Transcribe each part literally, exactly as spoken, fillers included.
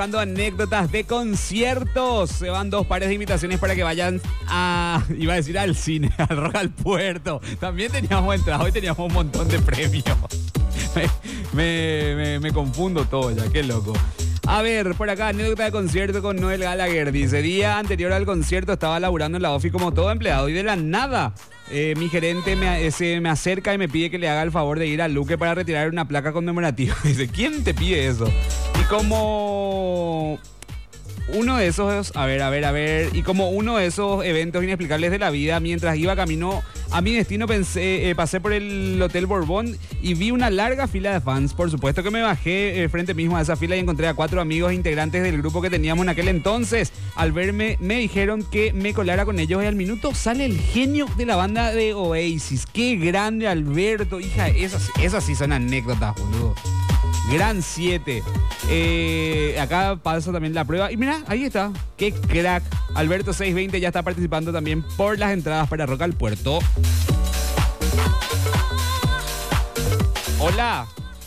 Dando anécdotas de conciertos. Se van dos pares de invitaciones para que vayan a, iba a decir al cine, al Rock al Puerto. También teníamos entrada, hoy teníamos un montón de premios. Me, me, me, me confundo todo ya, qué loco. A ver, por acá, anécdota de concierto con Noel Gallagher. Dice, día anterior al concierto estaba laburando en la ofi como todo empleado y de la nada eh, mi gerente me, se me acerca y me pide que le haga el favor de ir a Luque para retirar una placa conmemorativa. Dice, ¿quién te pide eso? Y como uno de esos, a ver, a ver, a ver, y como uno de esos eventos inexplicables de la vida, mientras iba camino a mi destino pensé, eh, pasé por el Hotel Borbón y vi una larga fila de fans. Por supuesto que me bajé eh, frente mismo a esa fila y encontré a cuatro amigos integrantes del grupo que teníamos en aquel entonces. Al verme me dijeron que me colara con ellos y al minuto sale el genio de la banda de Oasis. ¡Qué grande, Alberto! Hija, esas, esas sí son anécdotas, boludo. Gran siete. Eh, acá pasa también la prueba. Y mira, ahí está. ¡Qué crack! Alberto seiscientos veinte ya está participando también por las entradas para Rock al Puerto. Hola.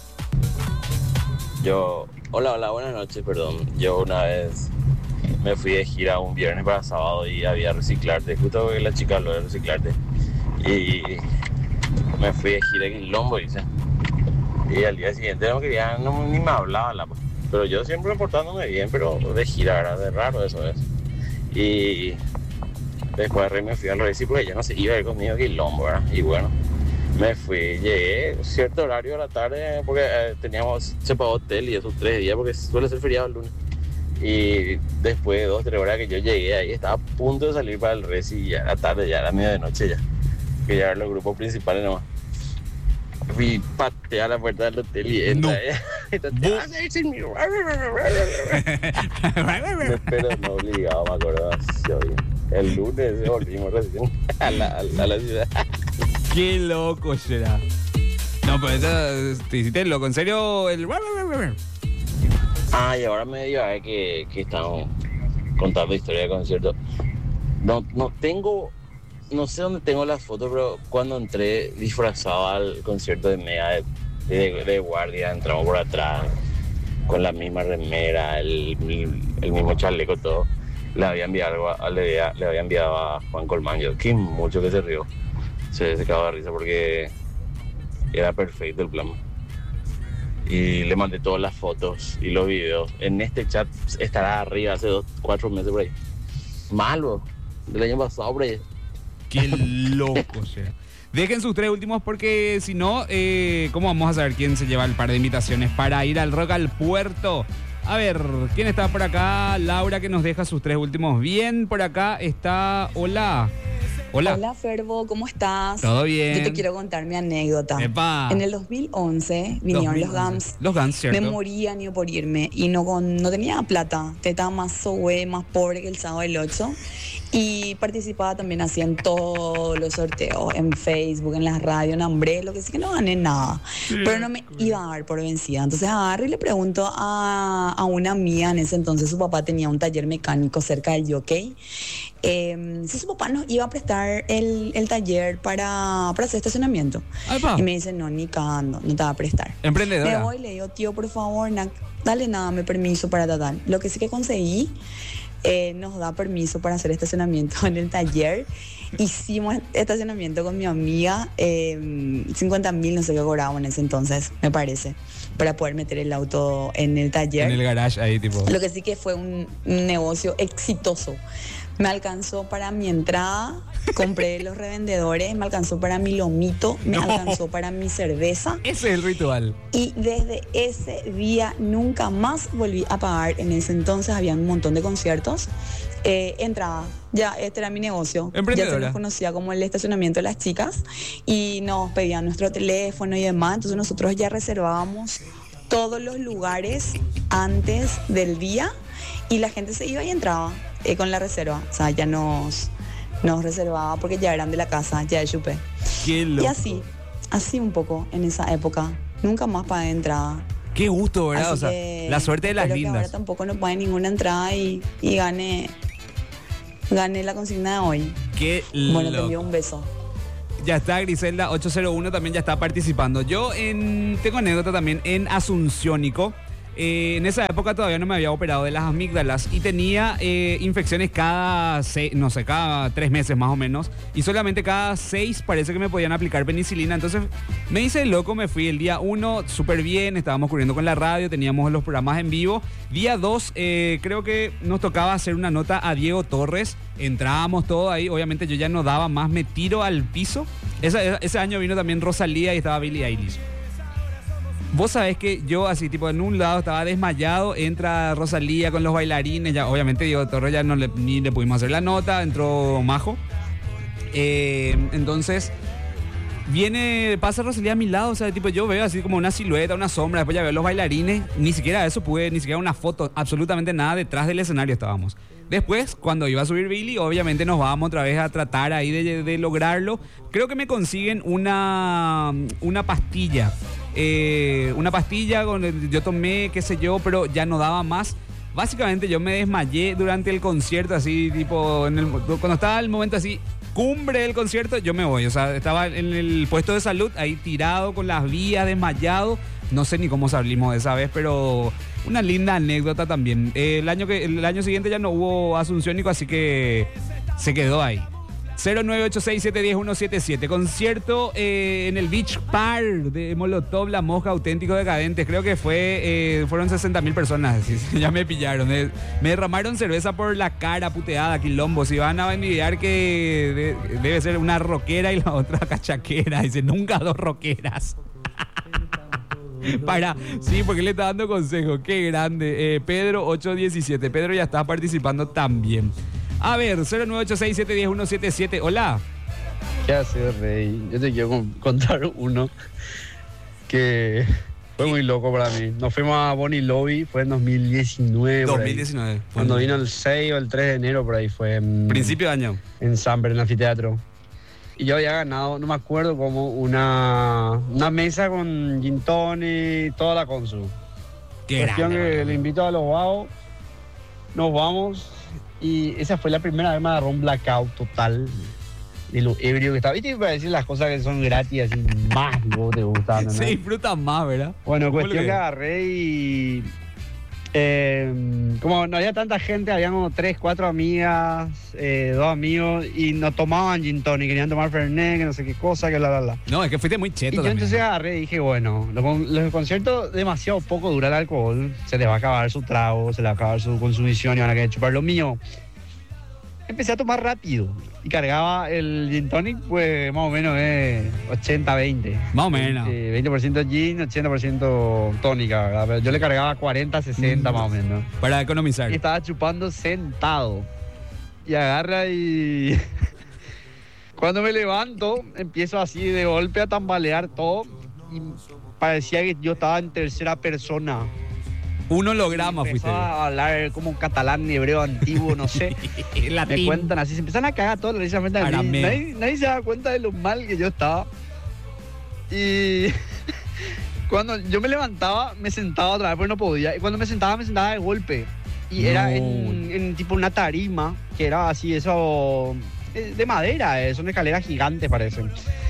Yo, hola, hola, buenas noches, perdón. Yo una vez me fui de gira un viernes para sábado y había reciclarte, justo que la chica habló de reciclarte. Y me fui de gira en Lombo, dice. Y al día siguiente no quería, no, ni me hablaba, la, pero yo siempre portándome bien, pero de gira era de raro eso es. Y después me fui al Reci porque ella no se iba a ir conmigo a Quilombo, ¿verdad? Y bueno, me fui, llegué cierto horario de la tarde porque eh, teníamos, se pagó hotel y esos tres días porque suele ser feriado el lunes. Y después de dos, tres horas que yo llegué ahí, estaba a punto de salir para el Reci y ya era tarde, ya era media de noche ya, que ya eran los grupos principales nomás. Fui patear la puerta del hotel y entra no. ella. ¿Te vas a ir sin mí? Pero no obligado, me acuerdo. El lunes volvimos recién a la, a la, a la ciudad. Qué loco será. No, pero esa, te hiciste loco. En serio, el... Ah, y ahora me dio a ver que, que estamos contando historia de concierto. No, no tengo... No sé dónde tengo las fotos, pero cuando entré disfrazado al concierto de Mega de, de, de guardia, entramos por atrás con la misma remera, el, el mismo chaleco, todo. Le había enviado, a, le, había, le había enviado a Juan Colmán, yo, que mucho que se rió. Se, se cagó de risa porque era perfecto el plan. Y le mandé todas las fotos y los videos. En este chat estará arriba hace dos, cuatro meses por ahí. Malo, del año pasado por ahí. Qué loco, o sea. Dejen sus tres últimos porque si no, eh, ¿cómo vamos a saber quién se lleva el par de invitaciones para ir al Rock al Puerto? A ver, ¿quién está por acá? Laura, que nos deja sus tres últimos. Bien, por acá está... Hola. Hola. Hola, Ferbo, ¿cómo estás? Todo bien. Yo te quiero contar mi anécdota. Epa. En el dos mil once vinieron dos mil once. los Gams. Los Gams, ¿cierto? Me moría ni por irme y no, con, no tenía plata. Te estaba más sohue, más pobre que el sábado del ocho. Y participaba también así en todos los sorteos, en Facebook, en las radios, en Hambre, lo que sí que no gané nada. Sí, pero no me iba a dar por vencida. Entonces agarro y le pregunto a, a una amiga, en ese entonces su papá tenía un taller mecánico cerca del Jockey. Eh, si su papá nos iba a prestar el, el taller para, para hacer estacionamiento. Aypa. Y me dice, no, ni cagando, no te va a prestar. Emprendedora. Me voy y le digo, tío, por favor, na, dale nada, me permiso para tratar. Lo que sí que conseguí, eh, nos da permiso para hacer estacionamiento en el taller. Hicimos estacionamiento con mi amiga, eh, cincuenta mil, no sé qué cobraba en ese entonces, me parece, para poder meter el auto en el taller. En el garage ahí, tipo. Lo que sí que fue un, un negocio exitoso. Me alcanzó para mi entrada, compré los revendedores, me alcanzó para mi lomito, me no. alcanzó para mi cerveza. Ese es el ritual. Y desde ese día nunca más volví a pagar. En ese entonces había un montón de conciertos. Eh, entrada, ya este era mi negocio. Ya se nos conocía como el estacionamiento de las chicas y nos pedían nuestro teléfono y demás. Entonces nosotros ya reservábamos todos los lugares antes del día y la gente se iba y entraba eh, con la reserva. O sea, ya nos, nos reservaba porque ya eran de la casa, ya de Chupé. Qué loco. Y así, así un poco en esa época. Nunca más pagué entrada. Qué gusto, ¿verdad? Así o sea, la suerte de las lindas. Que ahora tampoco no pagué ninguna entrada y, y gané, gané la consigna de hoy. Qué Bueno, loco. te envío un beso. Ya está, Griselda ocho cero uno también ya está participando. Yo en, tengo anécdota también en Asunciónico. Eh, en esa época todavía no me había operado de las amígdalas y tenía eh, infecciones cada, seis, no sé, cada tres meses más o menos. Y solamente cada seis parece que me podían aplicar penicilina. Entonces me hice loco, me fui el día uno súper bien, estábamos corriendo con la radio, teníamos los programas en vivo. Día dos eh, creo que nos tocaba hacer una nota a Diego Torres. Entrábamos todo ahí, obviamente yo ya no daba más, me tiro al piso. Ese, ese año vino también Rosalía y estaba Billie Eilish. Vos sabés que yo así, tipo, en un lado estaba desmayado, entra Rosalía con los bailarines, ya obviamente Diego Torres ya no le, ni le pudimos hacer la nota, entró Majo. Eh, entonces, viene, pasa Rosalía a mi lado, o sea, tipo, yo veo así como una silueta, una sombra, después ya veo los bailarines, ni siquiera eso pude, ni siquiera una foto, absolutamente nada, detrás del escenario estábamos. Después, cuando iba a subir Billy, obviamente nos vamos otra vez a tratar ahí de, de lograrlo. Creo que me consiguen una, una pastilla. Eh, una pastilla con, yo tomé, qué sé yo, pero ya no daba más. Básicamente yo me desmayé durante el concierto, así tipo, en el, cuando estaba el momento así, cumbre del concierto, yo me voy. O sea, estaba en el puesto de salud, ahí tirado con las vías, desmayado. No sé ni cómo salimos de esa vez, pero una linda anécdota también. Eh, el, año que, el año siguiente ya no hubo asunciónico, así que se quedó ahí. cero nueve ocho seis siete uno cero uno siete siete. Concierto eh, en el Beach Par de Molotov, La Mosca, Auténtico Decadentes. Creo que fue eh, fueron sesenta mil personas. Ya me pillaron. Eh, me derramaron cerveza por la cara, puteada, quilombo. Si van a envidiar que de, debe ser una rockera y la otra cachaquera. Dice, nunca dos rockeras. Para, sí, porque le está dando consejo. Qué grande. Eh, Pedro ocho diecisiete. Pedro ya está participando también. A ver, cero nueve ocho seis siete uno cero uno siete siete. Hola. ¿Qué haces, Rey? Yo te quiero contar uno que fue muy loco para mí. Nos fuimos a Bonnie Lobby, fue en dos mil diecinueve. dos mil diecinueve. Cuando vino el seis o el tres de enero, por ahí fue. En, Principio de año. En Samper, en el anfiteatro. Y yo había ganado, no me acuerdo cómo, una, una mesa con gin tonic y toda la consu. Qué Cuestión grande, que le invito a los vagos, nos vamos. Y esa fue la primera vez que me agarró un blackout total de lo ebrio que estaba. ¿Viste? Para decir las cosas que son gratis, así más vos te gustan, ¿no? Se disfruta más, ¿verdad? Bueno, cuestión que agarré y... Eh, como no había tanta gente, habían como tres, cuatro amigas, eh, dos amigos, y no tomaban gin tonic, querían tomar Fernet, que no sé qué cosa, que bla, bla, bla. No, es que fuiste muy cheto Y yo también. entonces agarré y dije, bueno, los, los conciertos demasiado poco dura el alcohol, se les va a acabar su trago, se les va a acabar su consumición y van a querer chupar lo mío. Empecé a tomar rápido y cargaba el gin tonic, pues más o menos eh, ochenta veinte. Más o menos. Eh, veinte por ciento gin, ochenta por ciento tónica, ¿verdad? Pero yo le cargaba cuarenta, sesenta Mm. más o menos. Para economizar. Y estaba chupando sentado. Y agarra y... Cuando me levanto, empiezo así de golpe a tambalear todo. Y parecía que yo estaba en tercera persona. Un holograma fuiste. Empezaba a hablar como catalán, hebreo antiguo, no sé. Me Latín. cuentan así, se empiezan a cagar todos precisamente a mí. Arameo. Nadie, nadie se da cuenta de lo mal que yo estaba. Y cuando yo me levantaba, me sentaba otra vez, porque no podía. Y cuando me sentaba, me sentaba de golpe. Y No. era en, en tipo una tarima, que era así, eso, de madera, eh, son escaleras gigantes parecen.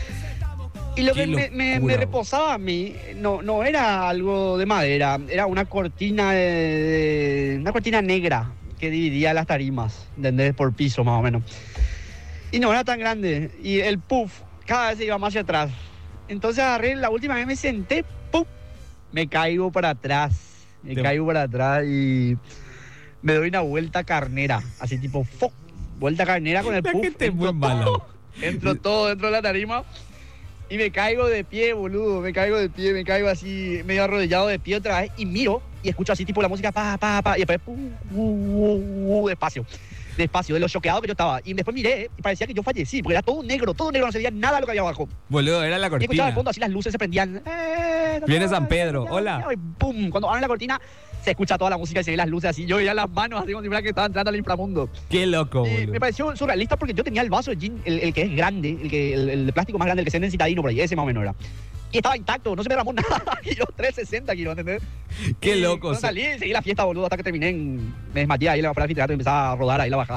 Y lo Qué que me, me- locura, me bro. reposaba a mí no, no era algo de madera, era una cortina de, de- una cortina negra que dividía las tarimas, ¿entendés? Por piso más o menos. Y no era tan grande. Y el puff cada vez se iba más hacia atrás. Entonces agarré, la última vez me senté, ¡pum! Me caigo para atrás. Me Te- caigo para atrás y me doy una vuelta carnera. Así tipo, ¡fuck! Vuelta carnera con el La puff. gente es Entró muy mala. todo, entró todo dentro de la tarima. Y me caigo de pie, boludo, me caigo de pie, me caigo así, medio arrodillado de pie otra vez, y miro, y escucho así tipo la música, pa, pa, pa, y después, pu, uh, uh, uh, despacio, despacio, de lo choqueado que yo estaba. Y después miré, y parecía que yo fallecí, porque era todo negro, todo negro, no se veía nada de lo que había abajo. Boludo, era la Y escuchaba cortina. al fondo así las luces se prendían. Eh, Viene San Pedro, hola. Y pum, cuando abren la cortina, se escucha toda la música y se ven las luces así. Yo veía las manos así como si fuera que estaba entrando al inframundo. Qué loco, Y boludo. me pareció surrealista porque yo tenía el vaso de gin, el, el que es grande, el, que, el, el de plástico más grande, el que se vende en citadino por ahí, ese más o menos era. Y estaba intacto, no se me derramó nada. Y yo trescientos sesenta kilos, ¿entendés? Qué Y loco. cuando o sea, salí, seguí la fiesta, boludo, hasta que terminé en... Me desmayé ahí para el anfiteatro y empezaba a rodar ahí la bajada.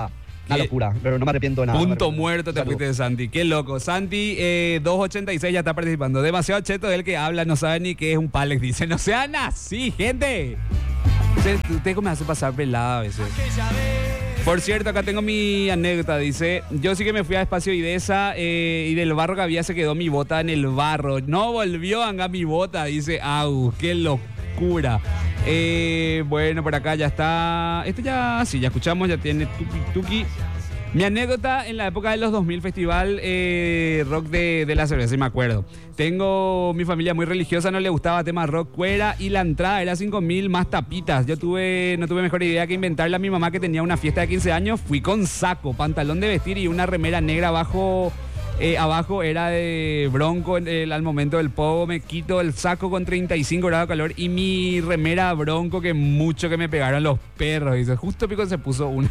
Una Qué- locura, pero no me arrepiento de nada. Punto no me arrepiento. muerto te Saludos. fuiste de Santi. Qué loco. Santi, eh, doscientos ochenta y seis ya está participando. Demasiado cheto del que habla, no sabe ni qué es un Palex. Dice, no sean así, gente. Usted, usted me hace pasar pelada a veces. Por cierto, acá tengo mi anécdota. Dice, yo sí que me fui a Espacio Idesa eh, y del barro que había se quedó mi bota en el barro. No volvió a andar mi bota. Dice, au, qué locura. Eh, bueno, por acá ya está. Esto ya, sí, ya escuchamos, ya tiene tuki tuki. Mi anécdota en la época de los dos mil, festival eh, rock de, de la cerveza, sí me acuerdo. Tengo mi familia muy religiosa, no le gustaba tema rock, cuera, y la entrada era cinco mil más tapitas. Yo tuve, no tuve mejor idea que inventarle a mi mamá que tenía una fiesta de quince años. Fui con saco, pantalón de vestir y una remera negra abajo. Eh, abajo era de bronco el, al momento del pogo. Me quito el saco con treinta y cinco grados de calor y mi remera bronco, que mucho que me pegaron los perros. Dice, justo pico se puso una.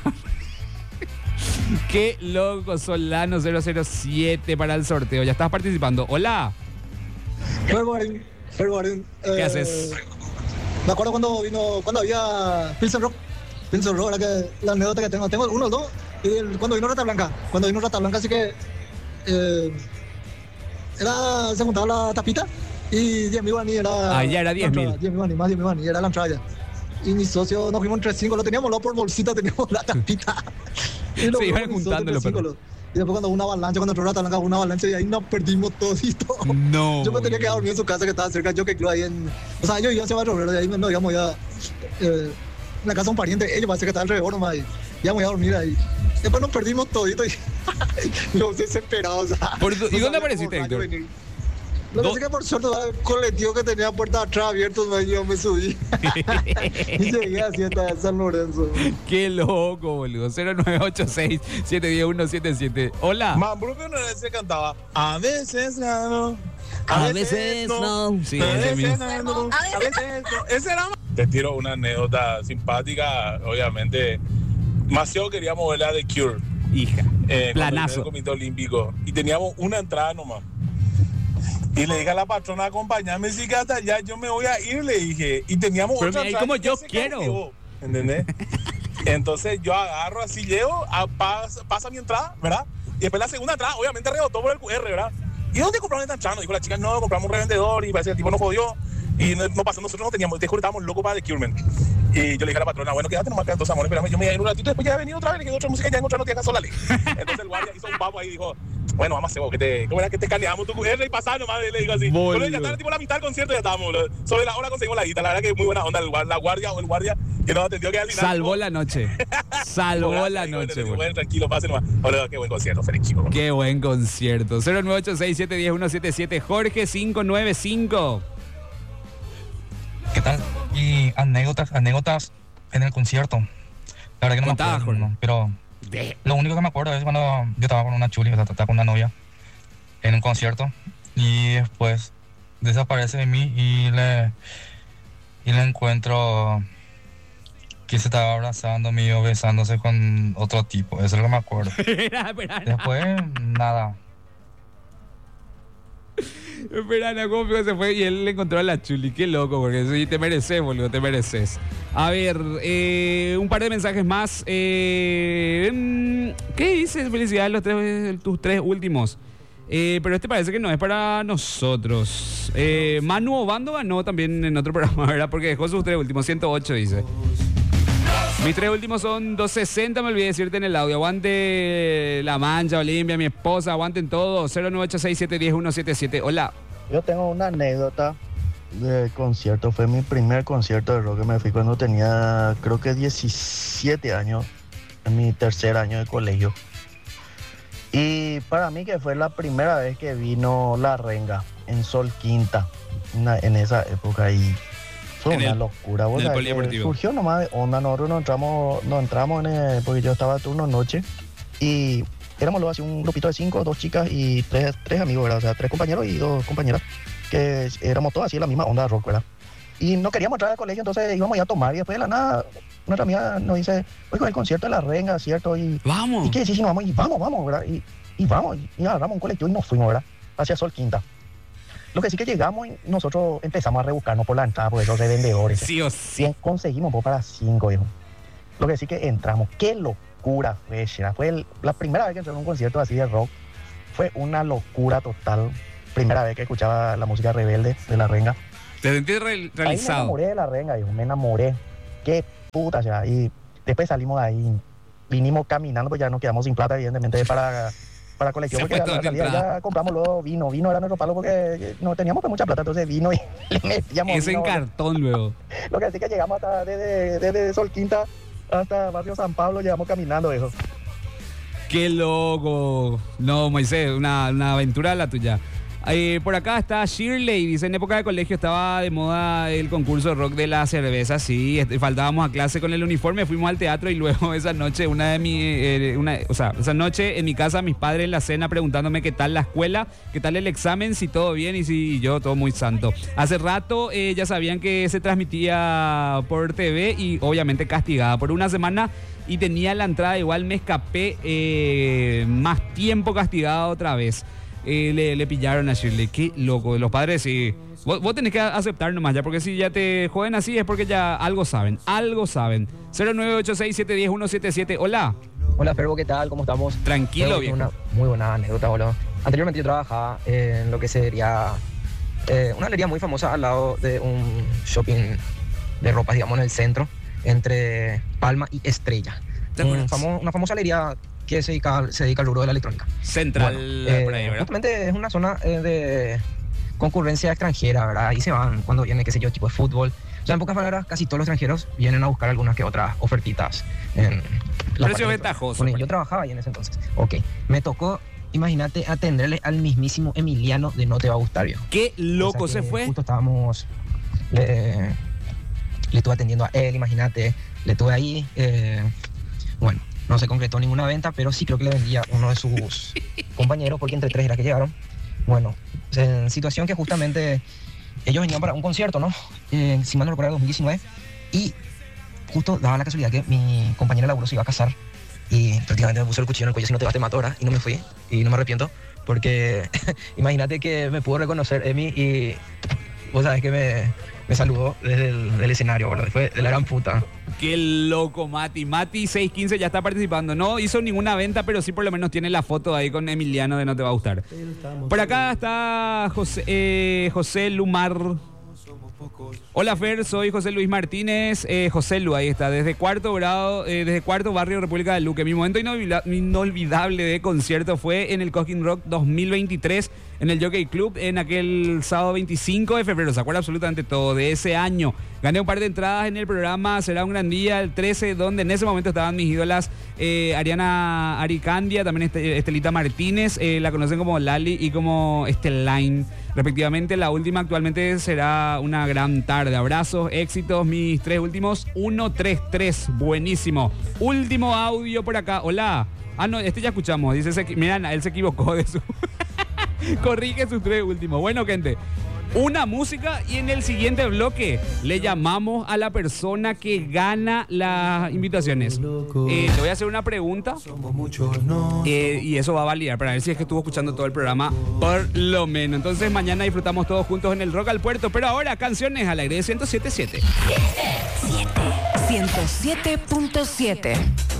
Qué loco, Solano cero cero siete para el sorteo. Ya estás participando. Hola. Ferguarín, Ferguarín. ¿Qué haces? Me acuerdo cuando vino, cuando había Pilsen Rock. Pilsen Rock, era que la anécdota que tengo. Tengo uno o dos. Y el- cuando vino Rata Blanca. Cuando vino Rata Blanca, así que. Eh, era, se juntaba la tapita y diez mil guaní era. Ah, ya era diez mil. diez mil guaní, más diez mil guaní, era la entrada ya. Y mi socio, nos fuimos entre cinco, lo teníamos lo por bolsita, teníamos la tapita. Y lo Se iban fuimos mi socio juntando entre los cinco, perros. lo- Y después cuando hubo una avalancha, cuando entró Rata Blanca, hubo una avalancha y ahí nos perdimos todito. No. Yo me tenía que quedar dormido en su casa que estaba cerca, yo que creo ahí en... O sea, yo iba hacia Barrio Obrero, de ahí nos íbamos ya... Eh, en la casa de un pariente, ellos parece que estaba alrededor nomás, y íbamos a dormir ahí. Después nos perdimos todito y... los desesperados, o sea... Por tu- ¿y no dónde sabía apareciste, cómo Héctor? rayo venir. Lo que Do- sé que por suerte el colectivo que tenía puertas atrás abiertas, yo me subí. Y llegué así hasta San Lorenzo. Qué loco, boludo. cero nueve ocho seis, siete uno uno siete siete. Hola. Mambrú una vez se cantaba, a veces gano, A veces no. Sí, a ese veces mismo. gano, a veces no. Ese era. Te tiro una anécdota simpática, obviamente. Maceo queríamos ver la de Cure. Hija. eh, cuando Planazo. vino el Comité Olímpico. Y teníamos una entrada nomás. Y le dije a la patrona, acompañame, si que hasta allá yo me voy a ir, le dije. Y teníamos Pero otra mira, y entrada como que yo se quiero. canjeó, ¿entendés? Entonces yo agarro así, llego, a, pas- pasa mi entrada, ¿verdad? Y después la segunda entrada, obviamente rebotó por el Q R, ¿verdad? ¿Y dónde compraron esta entrada? Nos dijo la chica, no, compramos un revendedor y parece que el tipo nos jodió. Y no, no pasó, nosotros no teníamos, te juro, estábamos locos para The Cureman. Y yo le dije a la patrona, bueno, quédate nomás, quédate dos amores, espérame, yo me voy a ir un ratito, después ya he venido otra vez, le quedó otra música, ya en otra no tiene caso la ley. Entonces el guardia hizo un papo ahí y dijo, bueno, vamos a hacer, que te, ¿cómo era que te escaneamos tu Q R y pasar nomás? Y le digo así. Boludo. Bueno, ya estaba tipo la mitad del concierto, ya estábamos, boludo. Sobre la hora conseguimos la guita, la verdad que muy buena onda, el guardia, la guardia o el guardia que nos atendió que al final. Salvó la noche. Salvó la noche, bueno. boludo. Tranquilo, pase nomás. Boludo, qué buen concierto, feliz chico. Qué buen concierto. cero nueve ocho seis, siete uno uno siete siete. Jorge cinco nueve cinco. ¿Qué tal? Y anécdotas, anécdotas en el concierto. La verdad que no Contá, me acuerdo, Jorge. no, pero lo único que me acuerdo es cuando yo estaba con una chuli, o sea, estaba con una novia en un concierto y después desaparece de mí y le y le encuentro que se estaba abrazando mío, besándose con otro tipo. Eso es lo que me acuerdo. Espera, espera. Después, nada. Espera, no, ¿cómo fue que se fue? Y él le encontró a la chuli. Qué loco, porque sí, te mereces, boludo, te mereces. A ver, eh, un par de mensajes más. Eh, mm, ¿Qué dices? Felicidades los tres, tus tres últimos. Eh, pero este parece que no es para nosotros. Eh, Manu Obando ganó también en otro programa, ¿verdad? Porque dejó sus tres últimos, ciento ocho dice. Mis tres últimos son doscientos sesenta, me olvidé de decirte en el audio. Aguante La Mancha, Olimpia, mi esposa, aguanten todos. cero nueve ocho seis, siete uno uno siete siete. Hola. Yo tengo una anécdota de concierto. Fue mi primer concierto de rock que me fui cuando tenía, creo que diecisiete años, en mi tercer año de colegio. Y para mí que fue la primera vez que vino La Renga en Sol Quinta, una- en esa época, y fue En una el- locura. Vos en el sabés que polideportivo. surgió nomás de onda, nosotros no entramos, no entramos en el- porque yo estaba turno noche y éramos luego así un grupito de cinco, dos chicas y tres, tres amigos, ¿verdad? O sea, tres compañeros y dos compañeras, que éramos todos así en la misma onda de rock, ¿verdad? Y no queríamos entrar al colegio, entonces íbamos a ir a tomar y después de la nada, una amiga nos dice, oye, con el concierto de La Renga, ¿cierto? Y, Vamos. ¿y qué decís si nos vamos? Y vamos, vamos, ¿verdad? Y, y vamos, y, y agarramos un colectivo y nos fuimos, ¿verdad? Hacia Sol Quinta. Lo que sí que llegamos y nosotros empezamos a rebuscarnos por la entrada, por esos revendedores. Sí o sí. Bien, conseguimos pues, para cinco, hijo. Lo que sí que entramos. Qué locura locura, fue, Shira. Fue el- la primera vez que entré en un concierto así de rock. Fue una locura total. Primera vez que escuchaba la música Rebelde de La Renga. Te sentís re- Ahí me realizado. enamoré de La Renga, hijo, me enamoré. Qué puta, ya. Y después salimos de ahí, vinimos caminando, pues ya nos quedamos sin plata, evidentemente, para, para colección. Se Porque fue a todo la en salida entrada. ya compramos luego vino. Vino era nuestro palo porque no teníamos pues mucha plata, entonces vino y le metíamos Ese en vino. cartón luego. Lo que sí que llegamos hasta desde, desde Sol Quinta hasta Barrio San Pablo, llegamos caminando, hijo. Qué loco. No, Moisés, una, una aventura la tuya. Eh, por acá está Shirley, dice, en época de colegio estaba de moda el concurso de rock de la cerveza, sí, este, faltábamos a clase con el uniforme, fuimos al teatro y luego esa noche, una de mi, eh, una, o sea, esa noche en mi casa, mis padres en la cena preguntándome qué tal la escuela, qué tal el examen, si todo bien y si yo todo muy santo. Hace rato eh, ya sabían que se transmitía por T V y obviamente castigada por una semana y tenía la entrada, igual me escapé eh, más tiempo castigada otra vez. Eh, le, le pillaron a Shirley. Qué loco. Los padres sí. Vos, vos tenés que aceptar nomás ya, porque si ya te joden así es porque ya algo saben. Algo saben. cero nueve ocho seis siete uno cero uno siete siete. Hola. Hola, Ferbo, ¿qué tal? ¿Cómo estamos? Tranquilo, Tengo viejo. Una muy buena anécdota, boludo. Anteriormente yo trabajaba en lo que sería eh, una galería muy famosa al lado de un shopping de ropas, digamos, en el centro, entre Palma y Estrella. ¿Te Un acuerdas? famo- una famosa galería que se dedica, se dedica al rubro de la electrónica. Central, Bueno, eh, por ahí, ¿verdad? justamente es una zona eh, de concurrencia extranjera, ¿verdad? Ahí se van cuando viene, qué sé yo, tipo de fútbol. O sea, en pocas palabras, casi todos los extranjeros vienen a buscar algunas que otras ofertitas. En la Precio parte- ventajoso, Bueno, por yo ahí. trabajaba ahí en ese entonces. Ok, me tocó, imagínate, atenderle al mismísimo Emiliano de No Te Va a Gustar, viejo. Qué loco O sea se que fue. Justo estábamos, le, le estuve atendiendo a él, imagínate, le tuve ahí, eh, bueno, no se concretó ninguna venta, pero sí creo que le vendía a uno de sus compañeros, porque entre tres era que llegaron. Bueno, en situación que justamente ellos venían para un concierto, ¿no? Eh, si mal no recuerdo, dos mil diecinueve, y justo daba la casualidad que mi compañera de laburo se iba a casar, y prácticamente me puso el cuchillo en el cuello, si no te vas te mato ahora, y no me fui, y no me arrepiento, porque imagínate que me pudo reconocer Emi y vos sabés que me, me saludó desde el del escenario, boludo. Fue de la gran puta. Qué loco, Mati. Mati seis quince ya está participando. No hizo ninguna venta, pero sí por lo menos tiene la foto ahí con Emiliano de No Te Va a Gustar. Por acá está José, eh, José Lumar. Hola Fer, soy José Luis Martínez, eh, José Lu, ahí está, desde cuarto grado, eh, desde cuarto barrio República de Luque. Mi momento inolvida- inolvidable de concierto fue en el Cosquín Rock dos mil veintitrés, en el Jockey Club, en aquel sábado veinticinco de febrero. Se acuerda absolutamente todo de ese año. Gané un par de entradas en el programa Será un gran día, el trece, donde en ese momento estaban mis ídolas eh, Ariana Aricandia, también este- Estelita Martínez, eh, la conocen como Lali y como Esteline, respectivamente. La última actualmente será una gran tarde. Abrazos, éxitos, mis tres últimos. uno tres tres, buenísimo. Último audio por acá. Hola. Ah, no, este ya escuchamos. Dice, se, miran, él se equivocó de su... Corrige sus tres últimos. Bueno, gente, una música y en el siguiente bloque le llamamos a la persona que gana las invitaciones. Eh, le voy a hacer una pregunta eh, y eso va a validar para ver si es que estuvo escuchando todo el programa, por lo menos. Entonces mañana disfrutamos todos juntos en el Rock al Puerto, pero ahora canciones al aire de ciento siete punto siete. ciento siete punto siete.